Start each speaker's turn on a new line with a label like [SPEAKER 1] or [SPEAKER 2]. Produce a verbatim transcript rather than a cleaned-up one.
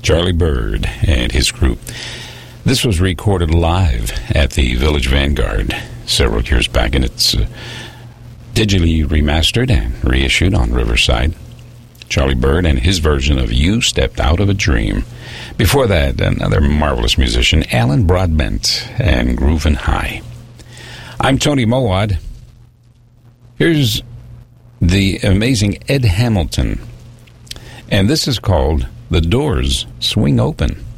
[SPEAKER 1] Charlie Byrd and his group. This was recorded live at the Village Vanguard several years back, and it's uh, digitally remastered and reissued on Riverside. Charlie Byrd and his version of You Stepped Out of a Dream. Before that, another marvelous musician, Alan Broadbent and Groovin' High. I'm Tony Mowat. Here's the amazing Ed Hamilton, and this is called The Doors Swing Open.